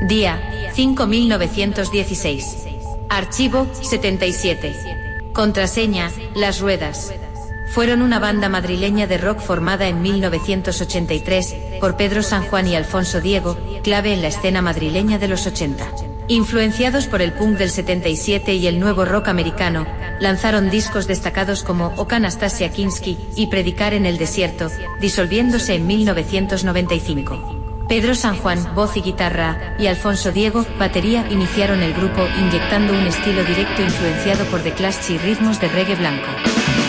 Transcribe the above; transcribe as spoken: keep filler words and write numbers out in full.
Día cinco mil novecientos dieciséis. Archivo setenta y siete. Contraseña, Las Ruedas. Fueron una banda madrileña de rock formada en mil novecientos ochenta y tres por Pedro San Juan y Alfonso Diego, clave en la escena madrileña de los ochenta. Influenciados por el punk del setenta y siete y el nuevo rock americano, lanzaron discos destacados como O Anastasia Kinski y Predicar en el desierto, disolviéndose en mil novecientos noventa y cinco. Pedro San Juan, voz y guitarra, y Alfonso Diego, batería, iniciaron el grupo inyectando un estilo directo influenciado por The Clash y ritmos de reggae blanco.